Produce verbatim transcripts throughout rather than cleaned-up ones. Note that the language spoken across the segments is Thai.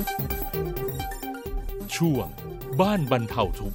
ช่วงบ้านบรรเทาทุกข์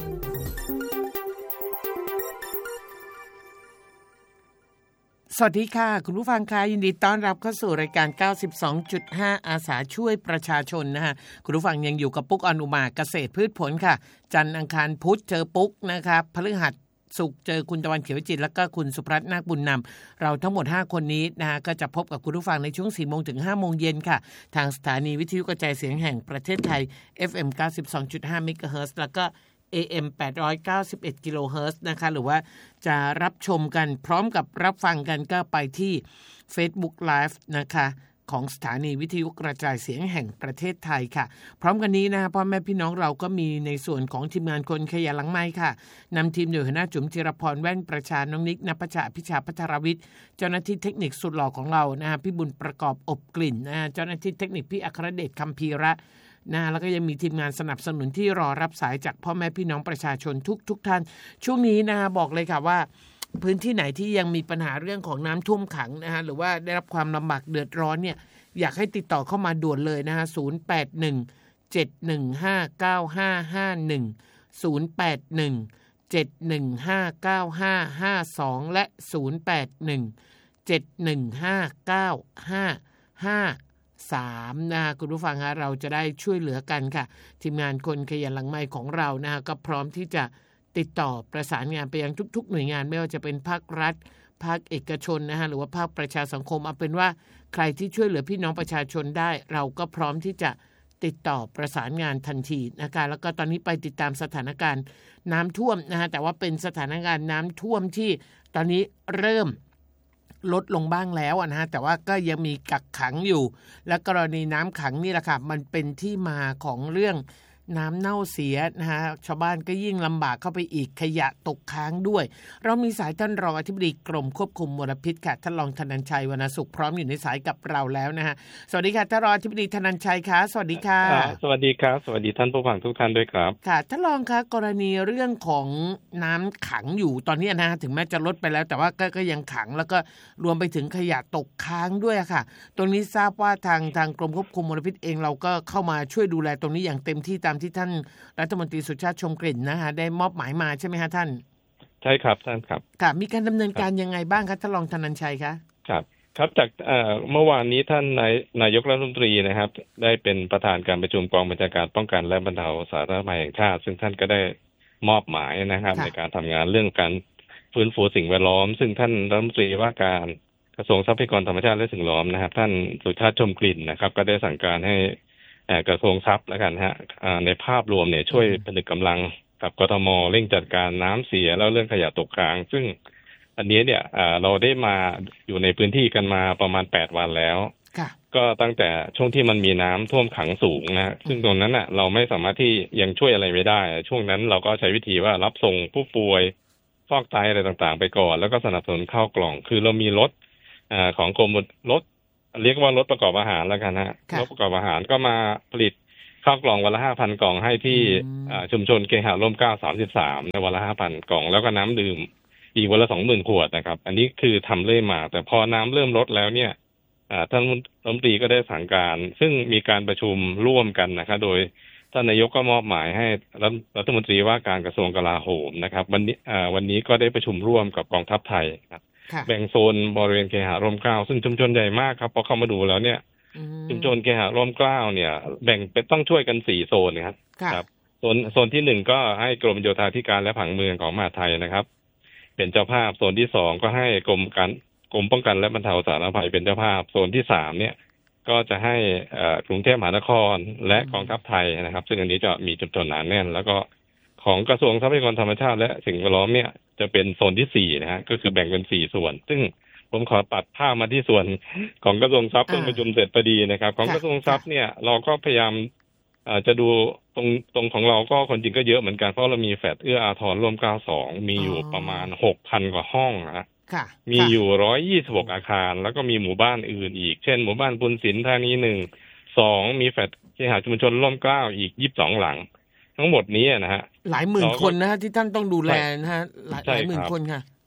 สวัสดีค่ะคุณผู้ฟังค่ะยินดีต้อนรับเข้าสู่รายการ เก้าสิบสองจุดห้า อาสาช่วยประชาชนนะฮะคุณผู้ฟังยังอยู่กับปุ๊กอนุมาเกษตรพืชผลค่ะจันทร์อังคารพุธเจอปุ๊กนะครับพฤหัสศุกร์เจอคุณตะวันเขียวจิตแล้วก็คุณสุภัทรนาคบุญนำเราทั้งหมดห้าคนนี้นะฮะก็จะพบกับคุณผู้ฟังในช่วง สี่โมง ถึง ห้าโมงเย็นค่ะทางสถานีวิทยุกระจายเสียงแห่งประเทศไทย เอฟ เอ็ม เก้าสิบสองจุดห้า เมกะเฮิรตซ์แล้วก็เอ เอ็ม แปดร้อยเก้าสิบเอ็ด กิโลเฮิรตซ์นะคะหรือว่าจะรับชมกันพร้อมกับรับฟังกันก็ไปที่ Facebook Live นะคะของสถานีวิทยุกระจายเสียงแห่งประเทศไทยค่ะพร้อมกันนี้นะพ่อแม่พี่น้องเราก็มีในส่วนของทีมงานคนขยันหลังไมค์ค่ะนำทีมโดยหัวหน้าจุ๋มจิรพรแว่นประชาน้องนิกณัฐชาพิชาพัทรวิทย์เจ้าหน้าที่เทคนิคสุดหล่อของเรานะฮะพี่บุญประกอบอบกลิ่นนะเจ้าหน้าที่เทคนิคพี่อัครเดชคัมภีระนะแล้วก็ยังมีทีมงานสนับสนุนที่รอรับสายจากพ่อแม่พี่น้องประชาชนทุกทุกท่านช่วงนี้นะบอกเลยค่ะว่าพื้นที่ไหนที่ยังมีปัญหาเรื่องของน้ำท่วมขังนะฮะหรือว่าได้รับความลำบากเดือดร้อนเนี่ยอยากให้ติดต่อเข้ามาด่วนเลยนะฮะศูนย์ แปด หนึ่ง เจ็ด หนึ่ง ห้า เก้า ห้า ห้า หนึ่ง ศูนย์ แปด หนึ่ง เจ็ด หนึ่ง ห้า เก้า ห้า ห้า สองและศูนย์ แปด หนึ่ง เจ็ด หนึ่ง ห้า เก้า ห้า ห้า สามนะคุณผู้ฟังฮะเราจะได้ช่วยเหลือกันค่ะทีมงานคนขยันหลังไมค์ของเรานะก็พร้อมที่จะติดต่อประสานงานไปยังทุกๆหน่วยงานไม่ว่าจะเป็นภาครัฐภาคเอกชนนะฮะหรือว่าภาคประชาสังคมเอาเป็นว่าใครที่ช่วยเหลือพี่น้องประชาชนได้เราก็พร้อมที่จะติดต่อประสานงานทันทีนะคะแล้วก็ตอนนี้ไปติดตามสถานการณ์น้ำท่วมนะฮะแต่ว่าเป็นสถานการณ์น้ำท่วมที่ตอนนี้เริ่มลดลงบ้างแล้วนะฮะแต่ว่าก็ยังมีกักขังอยู่และกรณีน้ำขังนี่แหละค่ะมันเป็นที่มาของเรื่องน้ำเน่าเสียนะฮะชาวบ้านก็ยิ่งลำบากเข้าไปอีกขยะตกค้างด้วยเรามีสายท่านรองอธิบดีกรมควบคุมมลพิษค่ะท่านรองธนัญชัยวรรณสุขพร้อมอยู่ในสายกับเราแล้วนะฮะสวัสดีค่ะท่านรองอธิบดีธนัญชัยค่ะสวัสดีค่ะสวัสดีครับสวัสดีท่านผู้ฟังทุกท่านด้วยครับค่ะท่านรองคะกรณีเรื่องของน้ำขังอยู่ตอนนี้นะถึงแม้จะลดไปแล้วแต่ว่าก็ก็ยังขังแล้วก็รวมไปถึงขยะตกค้างด้วยค่ะตรงนี้ทราบว่าทางทางกรมควบคุมมลพิษเองเราก็เข้ามาช่วยดูแลตรงนี้อย่างเต็มที่ตามที่ท่านรัฐมนตรีสุชาติชมกลิ่นนะฮะได้มอบหมายมาใช่ไหมฮะท่านใช่ครับท่านครับค่ะมีการดำเนินการยังไงบ้างคะท่านรองธนัญชัยคะครับครับจากเมื่อวานนี้ท่านนายนายกรัฐมนตรีนะครับได้เป็นประธานการประชุมกองบัญชาการป้องกันและบรรเทาสาธารณภัยแห่งชาติซึ่งท่านก็ได้มอบหมายนะครับในการทำงานเรื่องการฟื้นฟูสิ่งแวดล้อมซึ่งท่านรัฐมนตรีว่าการกระทรวงทรัพยากรธรรมชาติและสิ่งแวดล้อมนะครับท่านสุชาติชมกลิ่นนะครับก็ได้สั่งการให้กระทรวงทรัพย์แล้วกันฮะในภาพรวมเนี่ยช่วยผนึกกำลังกับกทมเร่งจัดการน้ำเสียแล้วเรื่องขยะตกค้างซึ่งอันนี้เนี่ยเราได้มาอยู่ในพื้นที่กันมาประมาณแปดวันแล้วก็ตั้งแต่ช่วงที่มันมีน้ำท่วมขังสูงนะซึ่งตรงนั้นน่ะเราไม่สามารถที่ยังช่วยอะไรไม่ได้ช่วงนั้นเราก็ใช้วิธีว่ารับส่งผู้ป่วยฟอกไตอะไรต่างๆไปก่อนแล้วก็สนับสนุนข้าวกล่องคือเรามีรถของกรมรถเรียกว่ารถประกอบอาหารแล้วกันฮะรถประกอบอาหารก็มาผลิตข้าวกล่องวันละ ห้าพัน กล่องให้ที่ชุมชนเคหะร่มเกล้าสามสิบสามในวันละ ห้าพัน กล่องแล้วก็น้ำดื่มอีกวันละ สองหมื่น ขวดนะครับอันนี้คือทำเรื่อยมาแต่พอน้ำเริ่มลดแล้วเนี่ยท่านรัฐมนตรีก็ได้สั่งการซึ่งมีการประชุมร่วมกันนะครับโดยท่านนายกก็มอบหมายให้รัฐมนตรีว่าการกระทรวงกลาโหมนะครับวันนี้วันนี้ก็ได้ประชุมร่วมกับกองทัพไทยครับแบ่งโซนบริเวณเคหะร่มเกล้าซึ่งชุมชนใหญ่มากครับพอเข้ามาดูแล้วเนี่ยชุมชนเคหะร่มเกล้าเนี่ยแบ่งเป็นต้องช่วยกันสี่โซนครับครับโซนโซนที่หนึ่งก็ให้กรมโยธาธิการและผังเมืองของมหาดไทยนะครับเป็นเจ้าภาพโซนที่สองก็ให้กรมการกรมป้องกันและบรรเทาสาธารณภัยเป็นเจ้าภาพโซนที่สามเนี่ยก็จะให้กรุงเทพมหานครและกองทัพไทยนะครับซึ่งอันนี้จะมีจำนวนหนาแน่นแล้วก็ของกระทรวงทรัพยากรธรรมชาติและสิ่งแวดล้อมเนี่ยจะเป็นโซนที่สี่นะฮะก็คือแบ่งเป็นสี่ส่วนซึ่งผมขอตัดภาพมาที่ส่วนของกระทรวงทรัพย์เพิ่งประชุมเสร็จพอดีนะครับของกระทรวงทรัพย์เนี่ยเราก็พยายามจะดูตรงตรงของเราก็คนจริงก็เยอะเหมือนกันเพราะเรามีแฟลตเอื้ออาทรร่วมเกล้าสองมีอยู่ประมาณ หกพัน กว่าห้องนะมีอยู่หนึ่งร้อยยี่สิบหกอาคารแล้วก็มีหมู่บ้านอื่นอีกเช่นหมู่บ้านปุณศิลป์ธานีหนึ่ง สองมีแฟลตเคหะชุมชนร่วมเกล้าอีกยี่สิบสองหลังทั้งหมดนี้นะฮะหลายหมื่นคนนะฮะที่ท่านต้องดูแลนะฮะหลายหลายหมื่นคนค่ะ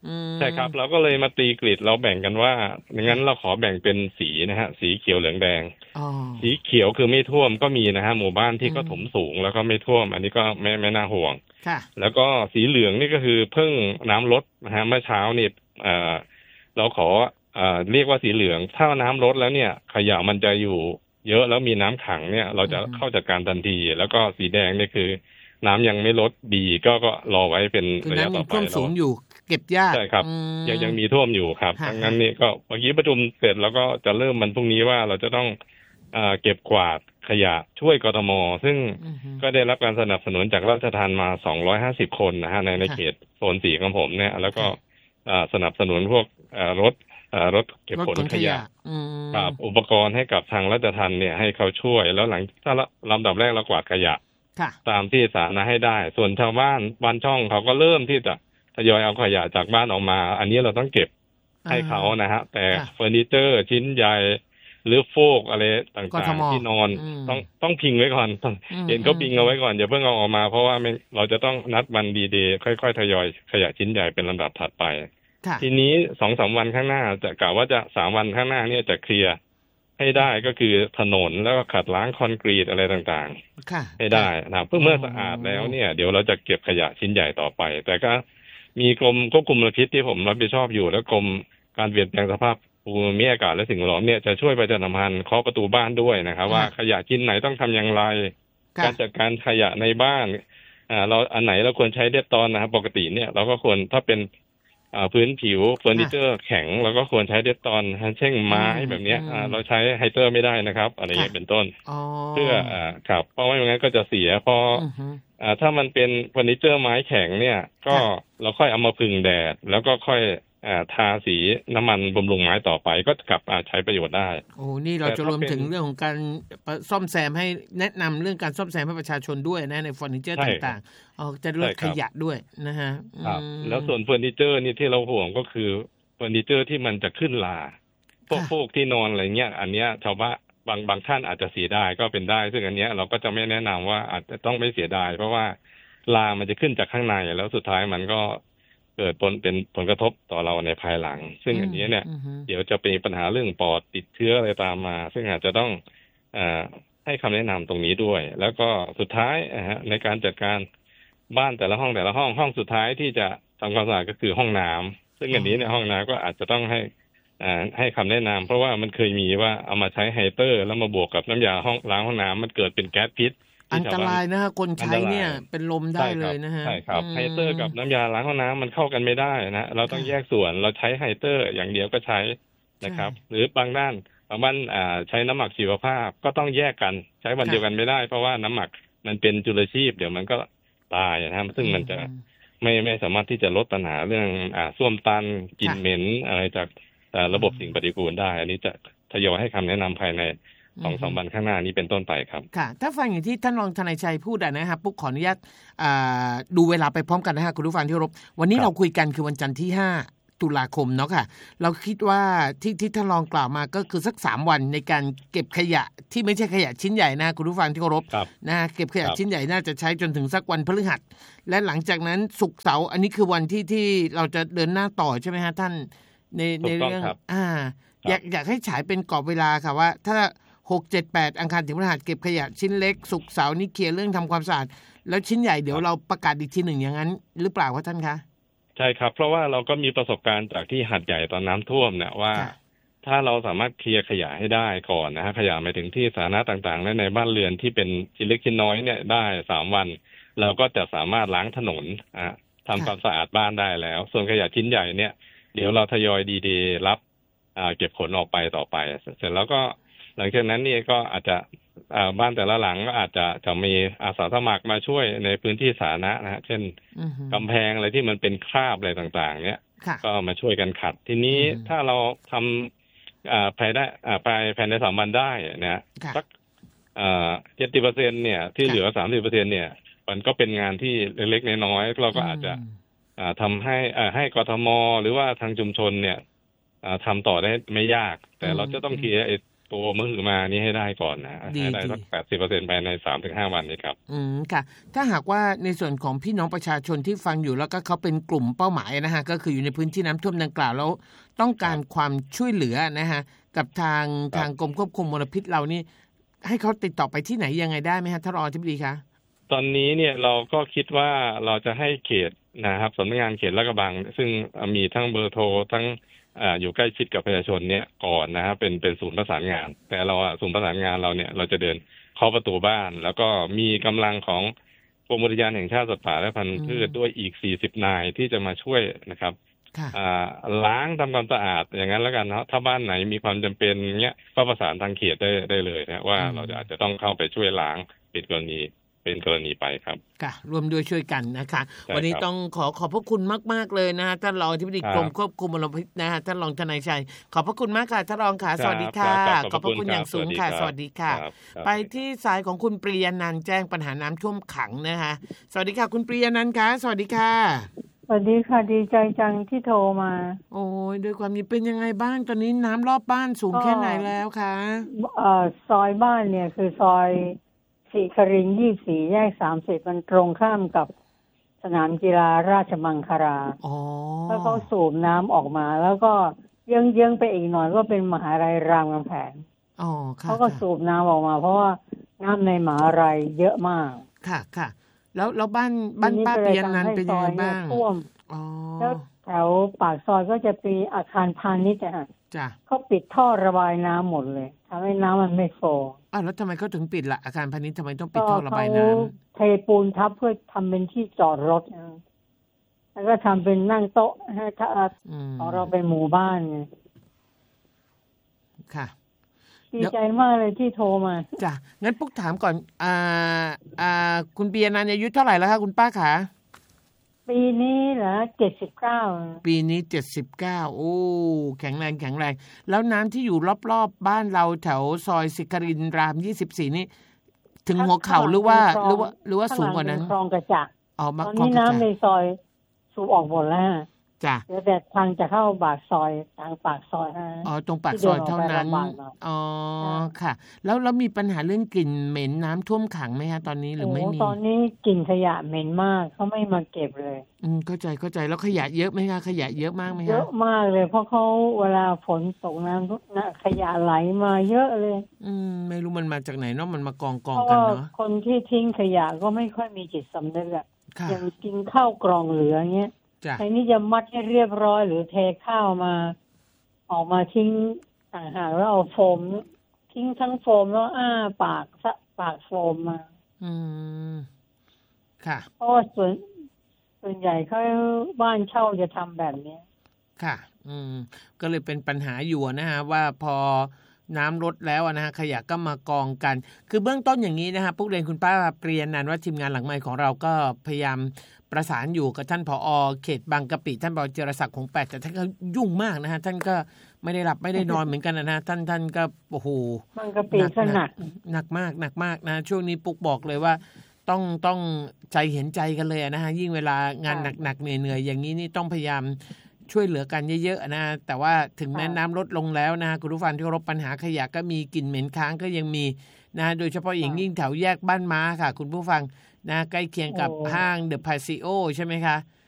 ใช่ครับเราก็เลยมาตีกริดเราแบ่งกันว่างั้นเราขอแบ่งเป็นสีนะฮะสีเขียวเหลืองแดงสีเขียวคือไม่ท่วมก็มีนะฮะหมู่บ้านที่ก็ถมสูงแล้วก็ไม่ท่วมอันนี้ก็ไม่ไม่น่าห่วงแล้วก็สีเหลืองนี่ก็คือเพิ่งน้ำลดนะฮะเมื่อเช้านี่เอ่อเราขอเอ่อเรียกว่าสีเหลืองถ้าน้ำลดแล้วเนี่ยขยะมันจะอยู่เยอะแล้วมีน้ำขังเนี่ยเราจะเข้าจัดการทันทีแล้วก็สีแดงนี่คือน้ำยังไม่ลดดีก็ก็รอไว้เป็นระยะต่อไปแล้วสูงอยู่เก็บยากใช่ครับยังยังมีท่วมอยู่ครับดังนั้นนี่ก็เมื่อกี้ประชุมเสร็จแล้วก็จะเริ่มมันพรุ่งนี้ว่าเราจะต้องเอ่อเก็บกวาดขยะช่วยกทมซึ่งก็ได้รับการสนับสนุนจากราชทัณฑ์มาสองร้อยห้าสิบคนนะฮะในในเขตโซนสีของผมเนี่ยแล้วก็สนับสนุนพวกรถรถเก็บขนขยะกับอุปกรณ์ให้กับทางราชทัณฑ์เนี่ยให้เขาช่วยแล้วหลังถ้าลำดับแรกเรากวาดขยะตามที่สาธารณะให้ได้ส่วนชาวบ้านบ้านช่องเขาก็เริ่มที่จะทยอยเอาขยะจากบ้านออกมาอันนี้เราต้องเก็บให้เขานะฮะแต่เฟอร์นิเจอร์ชิ้นใหญ่หรือโฟกอะไรต่างๆที่นอนต้องต้องพิงไว้ก่อนเห็นก็พิงเอาไว้ก่อนอย่าเพิ่งเอาออกมาเพราะว่าเราจะต้องนัดวันดีเดย์ค่อยๆทยอยขยะชิ้นใหญ่เป็นลำดับถัดไปทีนี้สองสามวันข้างหน้าจะกล่าวว่าจะสามวันข้างหน้าเนี่ยจะเคลียร์ให้ได้ก็คือถนนแล้วก็ขัดล้างคอนกรีตอะไรต่างๆให้ได้นะเพื่อเมื่อสะอาดแล้วเนี่ยเดี๋ยวเราจะเก็บขยะชิ้นใหญ่ต่อไปแต่ก็มีกรมควบคุมมลพิษที่ผมรับผิดชอบอยู่และกรมการเปลี่ยนแปลงสภาพภูมิอากาศและสิ่งแวดล้อมเนี่ยจะช่วยประชาสัมพันธ์เคาะประตูบ้านด้วยนะครับว่าขยะชิ้นไหนต้องทำอย่างไรการจัดการขยะในบ้านอ่าเราอันไหนเราควรใช้เดตตอนนะครับปกติเนี่ยเราก็ควรถ้าเป็นอ่าพื้นผิวเฟอร์นิเจอร์แข็งเราก็ควรใช้เดตตอนเช่นไม้แบบนี้อ่าเราใช้ไฮเตอร์ไม่ได้นะครับอะไรอย่างเงี้ยเป็นต้นเพื่ออ่าครับเพราะไม่งั้นก็จะเสียพออ่าถ้ามันเป็นเฟอร์นิเจอร์ไม้แข็งเนี่ยก็เราค่อยเอามาพึ่งแดดแล้วก็ค่อยอ่าทาสีน้ำมันบำรุงไม้ต่อไปก็กลับมาใช้ประโยชน์ได้โอ้นี่เราจะรวมถึงเรื่องของการซ่อมแซมให้แนะนำเรื่องการซ่อมแซมให้ประชาชนด้วยนะในเฟอร์นิเจอร์ต่างๆอ๋อจะลดขยะด้วยนะฮะครับแล้วส่วนเฟอร์นิเจอร์นี่ที่เราห่วงก็คือเฟอร์นิเจอร์ที่มันจะขึ้นลาพวกพวกที่นอนอะไรเงี้ยอันเนี้ยชาวบ้านบางบางท่านอาจจะเสียดายก็เป็นได้ซึ่งอันเนี้ยเราก็จะไม่แนะนำว่าอาจจะต้องไม่เสียดายเพราะว่าลามันจะขึ้นจากข้างในแล้วสุดท้ายมันก็เกิดผลเป็นผลกระทบต่อเราในภายหลังซึ่งอันนี้เนี่ยเดี๋ยวจะเป็นปัญหาเรื่องปอดติดเชื้ออะไรตามมาซึ่งอาจจะต้องอ่าให้คำแนะนำตรงนี้ด้วยแล้วก็สุดท้ายนะฮะในการจัดการบ้านแต่ละห้องแต่ละห้องห้องสุดท้ายที่จะทำความสะอาดก็คือห้องน้ำซึ่งอันนี้ในห้องน้ำก็อาจจะต้องให้อ่าให้คำแนะนำเพราะว่ามันเคยมีว่าเอามาใช้ไฮเตอร์แล้วมาบวกกับน้ำยาห้องล้างห้องน้ำมันเกิดเป็นแก๊สพิษอันตรายนะฮะคนใช้เนี่ยเป็นลมได้เลยนะฮะใช่ครับไฮเตอร์กับน้ำยาล้างห้องน้ำมันเข้ากันไม่ได้นะเราต้องแยกส่วนเราใช้ไฮเตอร์อย่างเดียวก็ใช้นะครับหรือบางด้านบางบ้านอ่าใช้น้ำหมักชีวภาพก็ต้องแยกกันใช้วันเดียวกันไม่ได้เพราะว่าน้ำหมักมันเป็นจุลชีพเดี๋ยวมันก็ตายนะซึ่งมันจะไม่ไม่สามารถที่จะลดปัญหาเรื่องอ่าส้วมตันกลิ่นเหม็นอะไรจากระบบสิ่งปฏิกูลได้อันนี้จะทยอยให้คำแนะนำภายในสองสามวันข้างหน้านี้เป็นต้นไปครับค่ะถ้าฟังอย่างที่ท่านรองทนายชัยพูดนะครับปุ๊กขออนุญาตดูเวลาไปพร้อมกันนะฮะคุณผู้ฟังที่เคารพวันนี้เราคุยกันคือวันจันทร์ที่ห้าตุลาคมเนาะค่ะเราคิดว่าที่ที่ท่านรองกล่าวมาก็คือสักสามวันในการเก็บขยะที่ไม่ใช่ขยะชิ้นใหญ่นะคุณผู้ฟังที่เคารพนะเก็บขยะชิ้นใหญ่น่าจะใช้จนถึงสักวันพฤหัสและหลังจากนั้นศุกร์เสาร์อันนี้คือวันที่ที่เราจะเดินหน้าต่อใช่ไหมฮะท่านในในเรื่องอ่าอยากอยากให้ฉายเป็นกรอบเวลาค่ะว่าถ้าหก เจ็ด แปดอังคารถึงพฤหัสเก็บขยะชิ้นเล็กศุกร์เสาร์นี่เคลียร์เรื่องทำความสะอาดแล้วชิ้นใหญ่เดี๋ยวเราประกาศอีกทีหนึ่งอย่างนั้นหรือเปล่าครับท่านคะใช่ครับเพราะว่าเราก็มีประสบการณ์จากที่หาดใหญ่ตอนน้ำท่วมเนี่ยว่าถ้าเราสามารถเคลียร์ขยะให้ได้ก่อนนะฮะขยะไปถึงที่สาธารณะต่างๆและในบ้านเรือนที่เป็นชิ้นเล็กชิ้นน้อยเนี่ยได้สามวันเราก็จะสามารถล้างถนนอ่ะทำความสะอาดบ้านได้แล้วส่วนขยะชิ้นใหญ่เนี่ยเดี๋ยวเราทยอยดีๆรับอ่าเก็บขนออกไปต่อไปเสร็จแล้วก็หลังจากนั้นนี่ก็อาจจะบ้านแต่ละหลังก็อาจจะจะมีอาสาสมัครมาช่วยในพื้นที่สาธารณะนะฮะเช่นกำแพงอะไรที่มันเป็นคราบอะไรต่างๆเนี้ยก็มาช่วยกันขัดทีนี้ถ้าเราทำภายได้ภายภายในสามวันได้นะสักเจ็ดสิบเปอร์เซ็นต์เนี่ยที่เหลือสามสิบเปอร์เซ็นต์เนี่ยมันก็เป็นงานที่เล็กๆน้อยๆเราก็อาจจะทำให้ให้กทมหรือว่าทางชุมชนเนี่ยทำต่อได้ไม่ยากแต่เราจะต้องเคลียร์ตัวมือมานี่ให้ได้ก่อนนะให้ได้สักแปดสิบเปอร์เซ็นต์ภายในสามถึงห้าวันนี้ครับอืมค่ะถ้าหากว่าในส่วนของพี่น้องประชาชนที่ฟังอยู่แล้วก็เขาเป็นกลุ่มเป้าหมายนะฮะก็คืออยู่ในพื้นที่น้ำท่วมดังกล่าวแล้วต้องการความช่วยเหลือนะฮะกับทางทางกรมควบคุมมลพิษเรานี่ให้เขาติดต่อไปที่ไหนยังไงได้ไหมฮะท่านรองอธิบดีคะตอนนี้เนี่ยเราก็คิดว่าเราจะให้เขตนะครับสำนักงานเขตลาดกระบังซึ่งมีทั้งเบอร์โทรทั้งอ่าอยู่ใกล้ชิดกับประชาชนเนี่ยก่อนนะฮะเป็นเป็นศูนย์ประสานงานแต่เราอ่ะศูนย์ประสานงานเราเนี่ยเราจะเดินเคาะประตูบ้านแล้วก็มีกำลังของกรมอุทยานแห่งชาติสัตว์ป่าและพันธุ์พืชด้วยอีกสี่สิบนายที่จะมาช่วยนะครับอ่าล้างทำความสะอาดอย่างนั้นแล้วกันเนาะถ้าบ้านไหนมีความจำเป็นเนี้ยก็ประสานทางเขตได้ได้เลยนะว่าเราจะอาจจะต้องเข้าไปช่วยล้างเป็นกรณีเป็นกรณีไปครับค่ะร่วมด้วยช่วยกันนะคะวันนี้ต้องขอขอบพระคุณมากๆเลยนะฮะท่านรองอธิบดีกรมควบคุมมลพิษนะฮะท่านรองทนายชัยขอบพระคุณมากค่ะท่านรองค่ะสวัสดีค่ะขอบพระคุณอย่างสูงค่ะสวัสดีค่ะไปที่สายของคุณปรียานันท์แจ้งปัญหาน้ำท่วมขังนะคะสวัสดีค่ะคุณปรียานันท์ค่ะสวัสดีค่ะสวัสดีค่ะดีใจจังที่โทรมาโอ้ยด้วยความนี้เป็นยังไงบ้างตอนนี้น้ำรอบบ้านสูงแค่ไหนแล้วคะเอ่อซอยบ้านเนี่ยคือซอยสิครินทร์ยี่สิบสี่แยกสามสิบมันตรงข้ามกับสนามกีฬาราชมังคลาอ๋อแล้วเขาสูบน้ำออกมาแล้วก็เยื้องๆไปอีกหน่อยก็เป็นมหาลัยรามคำแหงอ๋อค่ะเขาก็สูบน้ำออกมาเพราะว่าน้ำในมหาลัยเยอะมากค่ะค่ะแล้วแล้วบ้านบ้านป้าเปียนั้นเป็นยังไงบ้างท่วมอ๋อแล้วแถวปากซอยก็จะมีอาคารพาณิชย์อ่ะจ้ะเขาปิดท่อระบายน้ำหมดเลยทำให้น้ำมันไม่โฟล์อ้าวแล้วทำไมเขาถึงปิดล่ะอาคารพาณิชย์ทำไมต้องปิดท่อระบายน้ำเทปูนทับเพื่อทำเป็นที่จอดรถแล้วก็ทำเป็นนั่งโต๊ะให้ของเราเป็นหมู่บ้านไงค่ะดีใจมากเลยที่โทรมาจ้ะงั้นปุ๊กถามก่อนอ่าอ่าคุณปียนันท์อายุเท่าไหร่แล้วคะคุณป้าคะปีนี้เหรอเจ็ดสิบเก้าปีนี้เจ็ดสิบเก้าโอ้แข็งแรงแข็งแรงแล้วน้ำที่อยู่รอบๆบ้านเราแถวซอยสิครินทร์รามยี่สิบสี่นี่ถึงหัวเข่าหรือว่าหรือว่าหรือว่าสูงกว่านั้นคลองกระจักอ๋อตอนนี้น้ำในซอยสูบออกหมดแล้วจ้ะแต่ทางจะเข้าปากซอยทางปากซอยฮะอ๋อตรงปากซอยเท่านั้นอ๋อค่ะแล้วแล้วมีปัญหาเรื่องกลิ่นเหม็นน้ำท่วมขังไหมฮะตอนนี้หรือไม่มีตอนนี้กลิ่นขยะเหม็นมากเขาไม่มาเก็บเลยอืมเข้าใจเข้าใจแล้วขยะเยอะไหมคะขยะเยอะมากไหมคะเยอะมากเลยเพราะเขาเวลาฝนตกน้ำนะขยะไหลมาเยอะเลยอืมไม่รู้มันมาจากไหนเนาะมันมากองกองกันเนาะคนที่ทิ้งขยะก็ไม่ค่อยมีจิตสำนึกอ่ะอย่างกินข้าวกล่องเหลือเงี้ยใครนี่จะมัดให้เรียบร้อยหรือเทข้าวมาออกมาทิ้งต่างหากแล้วเอาโฟมทิ้งทั้งโฟมแล้วอ้าปากปากโฟมมาอืมค่ะเพราะส่วนส่วนใหญ่เขาบ้านเช่าจะทำแบบนี้ค่ะอืมก็เลยเป็นปัญหาอยู่นะฮะว่าพอน้ำลดแล้วนะฮะขยะก็มากองกันคือเบื้องต้นอย่างนี้นะฮะพวกเรียนคุณป้าเปลี่ยนนันว่าทีมงานหลังไมค์ของเราก็พยายามประสานอยู่กับท่านผอ.เขตบางกะปิท่านผอ.เจรศักดิ์คงแปดแต่ท่านก็ยุ่งมากนะฮะท่านก็ไม่ได้หลับไม่ได้นอนเหมือนกันนะท่านท่านก็โอ้โหบางกะปิก็หนักหนักมากหนักมากนะช่วงนี้ปุ๊กบอกเลยว่าต้องต้องใจเห็นใจกันเลยนะฮะยิ่งเวลางานหนักๆเหนื่อยๆอย่างนี้นี่ต้องพยายามช่วยเหลือกันเยอะๆนะแต่ว่าถึงแม้น้ำลดลงแล้วนะคุณผู้ฟังที่เคารพปัญหาขยะก็มีกลิ่นเหม็นค้างก็ยังมีนะโดยเฉพาะอย่างยิ่งแถวแยกบ้านม้าค่ะคุณผู้ฟังนะใกล้เคียงกับห้างเดอะพาซิโอใช่ไหมคะ